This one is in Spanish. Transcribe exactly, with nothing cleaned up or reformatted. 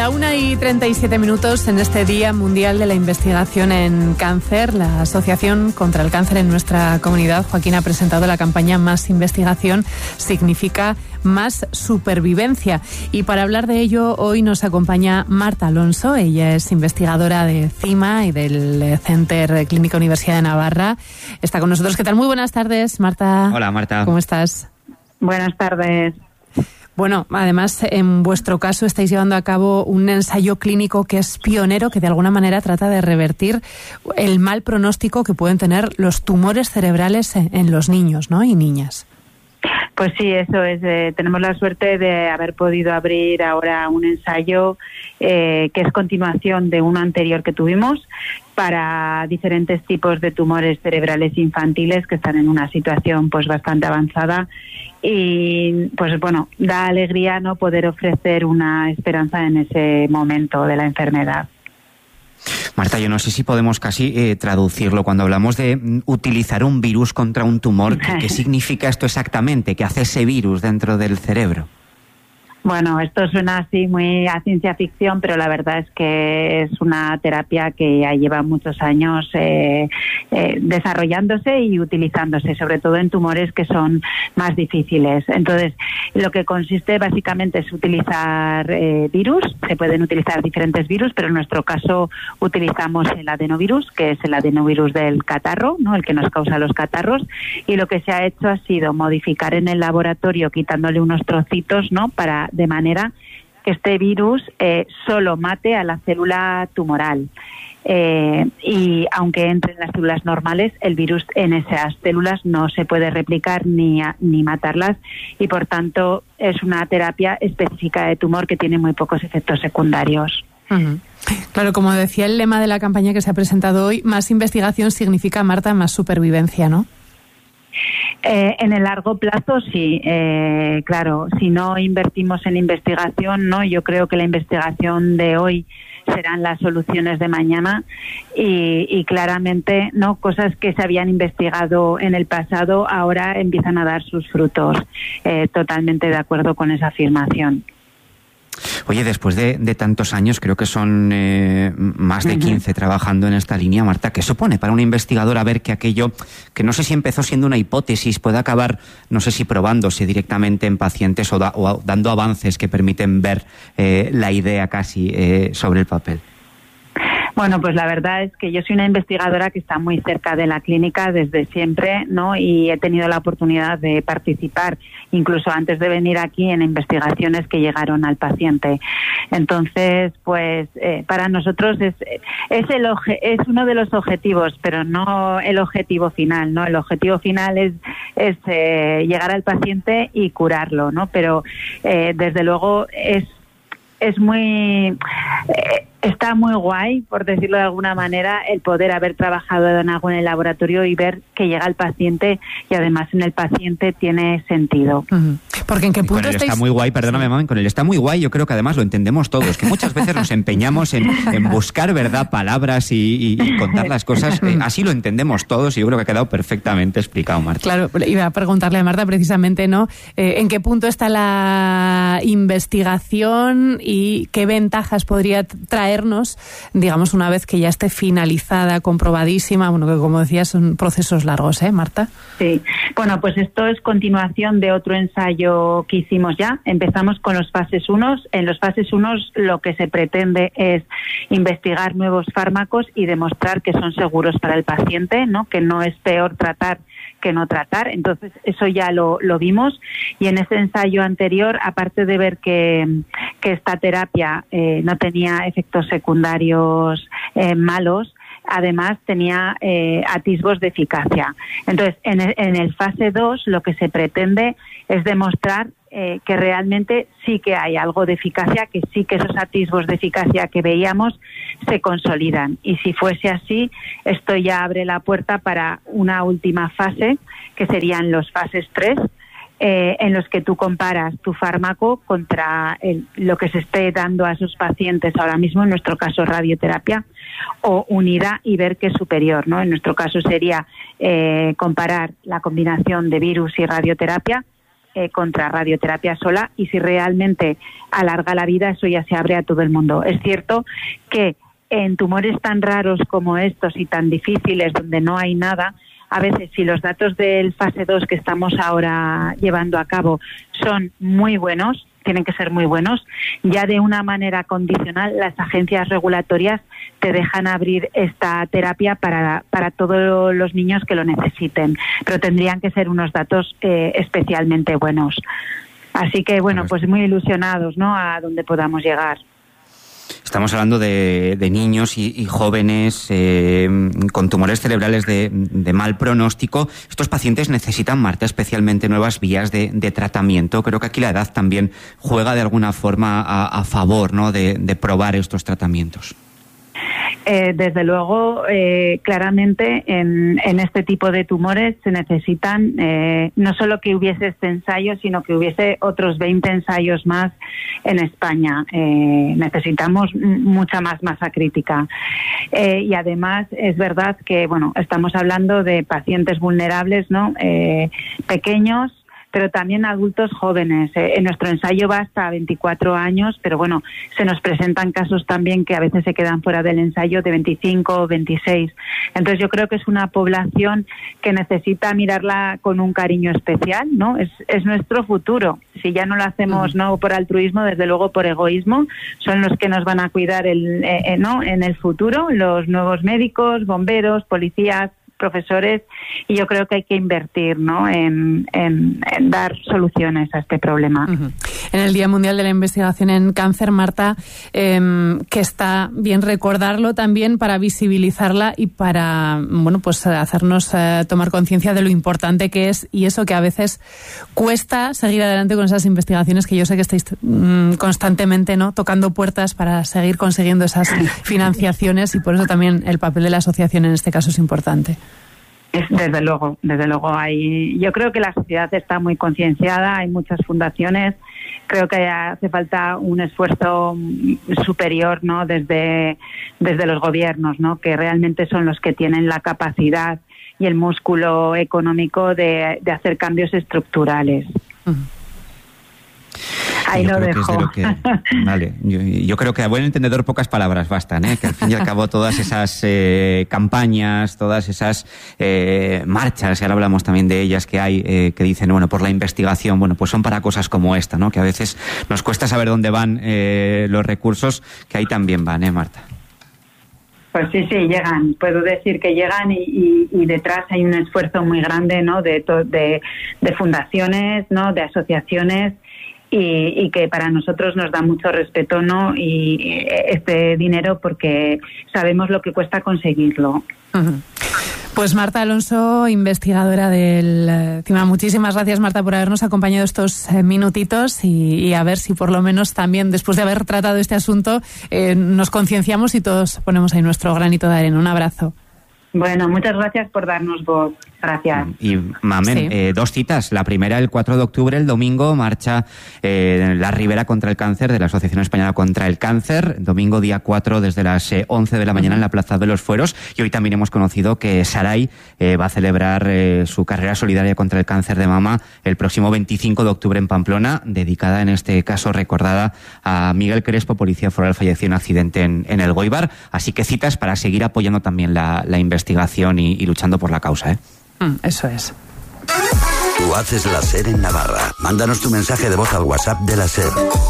La una y treinta y siete minutos en este Día Mundial de la Investigación en Cáncer. La Asociación contra el Cáncer en nuestra comunidad, Joaquín, ha presentado la campaña Más Investigación significa más supervivencia. Y para hablar de ello, hoy nos acompaña Marta Alonso. Ella es investigadora de CIMA y del Center Clínica Universidad de Navarra. Está con nosotros. ¿Qué tal? Muy buenas tardes, Marta. Hola, Marta. ¿Cómo estás? Buenas tardes. Bueno, además, en vuestro caso estáis llevando a cabo un ensayo clínico que es pionero, que de alguna manera trata de revertir el mal pronóstico que pueden tener los tumores cerebrales en los niños, ¿no? Y niñas. Pues sí, eso es. Eh, tenemos la suerte de haber podido abrir ahora un ensayo eh, que es continuación de uno anterior que tuvimos para diferentes tipos de tumores cerebrales infantiles que están en una situación pues bastante avanzada y pues bueno, da alegría no poder ofrecer una esperanza en ese momento de la enfermedad. Marta, yo no sé si podemos casi eh, traducirlo cuando hablamos de mm, utilizar un virus contra un tumor. ¿Qué, ¿Qué significa esto exactamente? ¿Qué hace ese virus dentro del cerebro? Bueno, esto suena así muy a ciencia ficción, pero la verdad es que es una terapia que ya lleva muchos años eh, eh, desarrollándose y utilizándose, sobre todo en tumores que son más difíciles. Entonces, lo que consiste básicamente es utilizar eh, virus. Se pueden utilizar diferentes virus, pero en nuestro caso utilizamos el adenovirus, que es el adenovirus del catarro, ¿no? El que nos causa los catarros. Y lo que se ha hecho ha sido modificar en el laboratorio, quitándole unos trocitos, ¿no? Para de manera que este virus eh, solo mate a la célula tumoral. Eh, y aunque entre en las células normales, el virus en esas células no se puede replicar ni, a, ni matarlas, y por tanto es una terapia específica de tumor que tiene muy pocos efectos secundarios. Uh-huh. Claro, como decía el lema de la campaña que se ha presentado hoy, más investigación significa, Marta, más supervivencia, ¿no? Eh, en el largo plazo sí, eh, claro, si no invertimos en investigación, no, yo creo que la investigación de hoy serán las soluciones de mañana y, y claramente no cosas que se habían investigado en el pasado ahora empiezan a dar sus frutos. Eh, totalmente de acuerdo con esa afirmación. Oye, después de, de tantos años, creo que son eh, más de quince uh-huh. trabajando en esta línea, Marta, ¿qué supone para una investigadora ver que aquello, que no sé si empezó siendo una hipótesis, puede acabar, no sé si probándose directamente en pacientes o, da, o dando avances que permiten ver eh, la idea casi eh, sobre el papel? Bueno, pues la verdad es que yo soy una investigadora que está muy cerca de la clínica desde siempre, ¿no? Y he tenido la oportunidad de participar, incluso antes de venir aquí, en investigaciones que llegaron al paciente. Entonces, pues eh, para nosotros es es el oje, es uno de los objetivos, pero no el objetivo final, ¿no? El objetivo final es es eh, llegar al paciente y curarlo, ¿no? Pero eh, desde luego es es muy eh, está muy guay, por decirlo de alguna manera, el poder haber trabajado en algo en el laboratorio y ver que llega el paciente y además en el paciente tiene sentido. Uh-huh. Porque en qué punto con él estáis... está muy guay, perdóname, mamá, con él está muy guay, yo creo que además lo entendemos todos, que muchas veces nos empeñamos en, en buscar, ¿verdad?, palabras y, y, y contar las cosas, eh, así lo entendemos todos y yo creo que ha quedado perfectamente explicado, Marta. Claro, iba a preguntarle a Marta precisamente, ¿no?, eh, en qué punto está la investigación y qué ventajas podría traernos, digamos, una vez que ya esté finalizada, comprobadísima. Bueno, que como decías, son procesos largos, ¿eh, Marta? Sí. Bueno, pues esto es continuación de otro ensayo que hicimos ya. Empezamos con los fases uno. En los fases uno lo que se pretende es investigar nuevos fármacos y demostrar que son seguros para el paciente, ¿no? Que no es peor tratar que no tratar. Entonces, eso ya lo, lo vimos, y en ese ensayo anterior, aparte de ver que, que esta terapia eh, no tenía efectos secundarios eh, malos, además tenía eh, atisbos de eficacia. Entonces, en el, en el fase dos lo que se pretende es demostrar eh, que realmente sí que hay algo de eficacia, que sí que esos atisbos de eficacia que veíamos se consolidan. Y si fuese así, esto ya abre la puerta para una última fase, que serían los fases tres, eh, en los que tú comparas tu fármaco contra el, lo que se esté dando a esos pacientes ahora mismo, en nuestro caso radioterapia, o unida, y ver qué es superior, ¿no? En nuestro caso sería eh, comparar la combinación de virus y radioterapia, eh, contra radioterapia sola, y si realmente alarga la vida, eso ya se abre a todo el mundo. Es cierto que en tumores tan raros como estos y tan difíciles, donde no hay nada, a veces si los datos del fase dos que estamos ahora llevando a cabo son muy buenos, tienen que ser muy buenos, ya de una manera condicional las agencias regulatorias te dejan abrir esta terapia para, para todos los niños que lo necesiten, pero tendrían que ser unos datos eh, especialmente buenos. Así que bueno, pues muy ilusionados, ¿no?, a donde podamos llegar. Estamos hablando de, de niños y, y jóvenes eh, con tumores cerebrales de, de mal pronóstico. Estos pacientes necesitan, Marta, especialmente nuevas vías de, de tratamiento. Creo que aquí la edad también juega de alguna forma a, a favor, ¿no?, de, de probar estos tratamientos. Eh, desde luego, eh, claramente en, en este tipo de tumores se necesitan eh, no solo que hubiese este ensayo, sino que hubiese otros veinte ensayos más en España. Eh, necesitamos mucha más masa crítica. Eh, y además es verdad que, bueno, estamos hablando de pacientes vulnerables, ¿no?, eh, pequeños, pero también adultos jóvenes. Eh, en nuestro ensayo va hasta veinticuatro años, pero bueno, se nos presentan casos también que a veces se quedan fuera del ensayo de veinticinco o veintiséis. Entonces yo creo que es una población que necesita mirarla con un cariño especial, ¿no? Es, es nuestro futuro. Si ya no lo hacemos, no por altruismo, desde luego por egoísmo, son los que nos van a cuidar el, eh, ¿no?, en el futuro, los nuevos médicos, bomberos, policías, profesores, y yo creo que hay que invertir, ¿no?, en, en, en dar soluciones a este problema. Uh-huh. En el Día Mundial de la Investigación en Cáncer, Marta, eh, que está bien recordarlo también para visibilizarla y para, bueno, pues hacernos eh, tomar conciencia de lo importante que es, y eso que a veces cuesta seguir adelante con esas investigaciones, que yo sé que estáis mm, constantemente, ¿no?, tocando puertas para seguir consiguiendo esas financiaciones, y por eso también el papel de la asociación en este caso es importante. Desde luego, desde luego hay. Yo creo que la sociedad está muy concienciada, hay muchas fundaciones. Creo que hace falta un esfuerzo superior, ¿no?, desde desde los gobiernos, ¿no?, que realmente son los que tienen la capacidad y el músculo económico de, de hacer cambios estructurales. Uh-huh. Ahí yo lo creo dejo. Que es de lo que, vale, yo, yo creo que a buen entendedor pocas palabras bastan, ¿eh? Que al fin y al cabo todas esas eh, campañas, todas esas eh, marchas, y ahora hablamos también de ellas que hay, eh, que dicen, bueno, por la investigación, bueno, pues son para cosas como esta, ¿no?, que a veces nos cuesta saber dónde van eh, los recursos, que ahí también van, ¿eh, Marta? Pues sí, sí, llegan. Puedo decir que llegan y, y, y detrás hay un esfuerzo muy grande, ¿no?, de, de, de fundaciones, ¿no?, de asociaciones, y, y que para nosotros nos da mucho respeto, ¿no?, y este dinero, porque sabemos lo que cuesta conseguirlo. Uh-huh. Pues Marta Alonso, investigadora del CIMAN. Muchísimas gracias, Marta, por habernos acompañado estos eh, minutitos, y, y a ver si por lo menos también, después de haber tratado este asunto, eh, nos concienciamos y todos ponemos ahí nuestro granito de arena. Un abrazo. Bueno, muchas gracias por darnos voz. Gracias. Y, Mamen, sí. eh, dos citas. La primera, el cuatro de octubre, el domingo, marcha eh, La Ribera contra el Cáncer, de la Asociación Española contra el Cáncer. Domingo, día cuatro, desde las eh, once de la mañana, uh-huh, en la Plaza de los Fueros. Y hoy también hemos conocido que Sarai eh, va a celebrar eh, su carrera solidaria contra el cáncer de mama el próximo veinticinco de octubre en Pamplona, dedicada en este caso, recordada a Miguel Crespo, policía foral fallecido en un accidente en, en el Goibar. Así que citas para seguir apoyando también la, la investigación y, y luchando por la causa, ¿eh? Eso es. Tú haces la SER en Navarra. Mándanos tu mensaje de voz al WhatsApp de la SER.